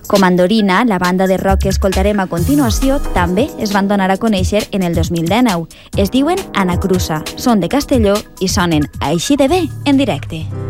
Comandorina, la banda de rock que escoltarem a continuació, també es van donar a conèixer en el 2019. Es diuen Anacrusa, són de Castelló i sonen així de bé en directe.